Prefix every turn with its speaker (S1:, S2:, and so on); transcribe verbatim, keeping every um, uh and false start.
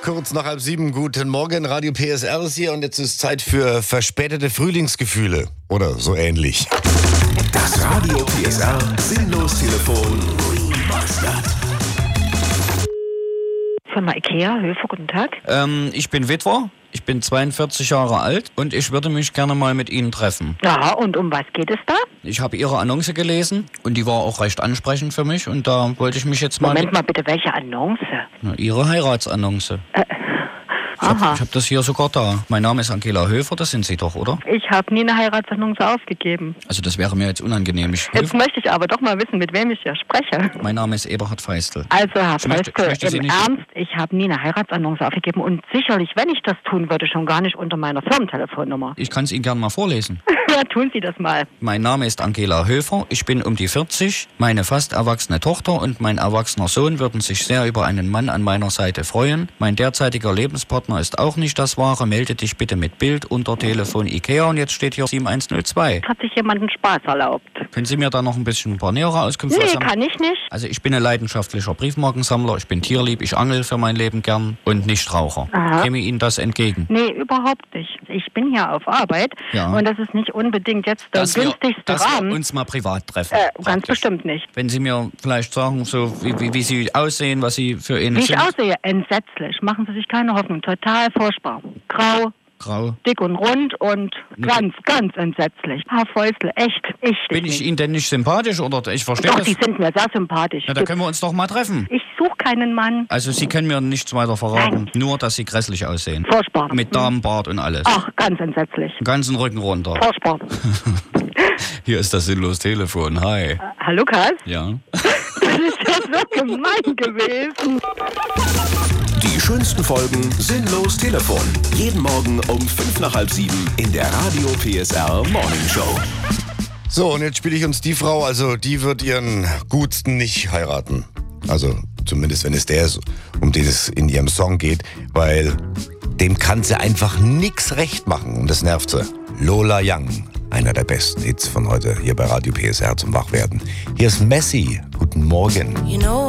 S1: Kurz nach halb sieben, guten Morgen, Radio P S R ist hier und jetzt ist Zeit für verspätete Frühlingsgefühle oder so ähnlich.
S2: Das Radio P S R Sinnlos-Telefon Remastered.
S3: Firma Ikea, Höfe, guten Tag.
S4: Ähm, ich bin Witwer, ich bin zweiundvierzig Jahre alt und ich würde mich gerne mal mit Ihnen treffen.
S3: Ja, und um was geht es da?
S4: Ich habe Ihre Annonce gelesen und die war auch recht ansprechend für mich und da wollte ich mich jetzt mal...
S3: Moment mal bitte, welche Annonce?
S4: Na, Ihre Heiratsannonce.
S3: Äh,
S4: Ich
S3: aha.
S4: habe hab das hier sogar da. Mein Name ist Angela Höfer, das sind Sie doch, oder?
S3: Ich habe nie eine Heiratsannonce aufgegeben.
S4: Also das wäre mir jetzt unangenehm. Ich,
S3: Jetzt möchte ich aber doch mal wissen, mit wem ich hier spreche.
S4: mein Name ist Eberhard Feistel.
S3: Also, Herr
S4: Ich möchte-
S3: Feistel,
S4: ich möchte Sie
S3: im
S4: nicht-
S3: Ernst, ich habe nie eine Heiratsannonce aufgegeben und sicherlich, wenn ich das tun würde, schon gar nicht unter meiner Firmentelefonnummer.
S4: Ich kann es Ihnen gerne mal vorlesen.
S3: Ja, tun Sie das mal.
S4: Mein Name ist Angela Höfer, ich bin um die vierzig, meine fast erwachsene Tochter und mein erwachsener Sohn würden sich sehr über einen Mann an meiner Seite freuen. Mein derzeitiger Lebenspartner ist auch nicht das Wahre, melde dich bitte mit Bild unter Telefon Ikea und jetzt steht hier sieben eins null zwei.
S3: Hat sich jemand einen Spaß erlaubt?
S4: Können Sie mir da noch ein bisschen ein paar nähere Auskünfte
S3: Nee,
S4: sagen?
S3: kann ich nicht.
S4: Also ich bin ein leidenschaftlicher Briefmarkensammler, ich bin tierlieb, ich angel für mein Leben gern und Nichtraucher.
S3: Aha.
S4: Käme Ihnen das entgegen?
S3: Nee, überhaupt nicht. Ich bin hier auf Arbeit
S4: Ja.
S3: und das ist nicht unbedingt jetzt der
S4: Dass wir,
S3: günstigste
S4: dass wir
S3: Rahmen.
S4: uns mal privat treffen.
S3: Äh, ganz
S4: praktisch.
S3: bestimmt nicht.
S4: Wenn Sie mir vielleicht sagen, so wie, wie, wie Sie aussehen, was Sie für eine
S3: Wie ich
S4: sind.
S3: aussehe, entsetzlich. Machen Sie sich keine Hoffnung. Total furchtbar. Grau,
S4: Grau.
S3: dick und rund und ganz, ganz entsetzlich. Herr Feustel, echt, ich
S4: Bin ich Ihnen denn nicht sympathisch oder ich verstehe
S3: Doch,
S4: das?
S3: Sie sind mir sehr sympathisch.
S4: Na, da können wir uns doch mal treffen.
S3: Ich suche keinen Mann.
S4: Also Sie können mir nichts weiter verraten,
S3: Nein.
S4: nur dass Sie grässlich aussehen.
S3: Furchtbar.
S4: Mit Damenbart und alles.
S3: Ach, ganz entsetzlich.
S4: Den ganzen Rücken runter.
S3: Furchtbar.
S4: Hier ist das sinnlos Telefon. Hi.
S3: Herr Lukas,
S4: Ja.
S3: das ist ja so gemein gewesen.
S2: Die schönsten Folgen Sinnlos Telefon. Jeden Morgen um fünf nach halb sieben in der Radio P S R Morning Show.
S1: So, und jetzt spiele ich uns die Frau, also die wird ihren Gutsten nicht heiraten. Also zumindest, wenn es der ist, um den es in ihrem Song geht, weil dem kann sie einfach nix recht machen und das nervt sie. Lola Young, einer der besten Hits von heute hier bei Radio P S R zum Wachwerden. Hier ist Messi. Guten Morgen.
S5: You know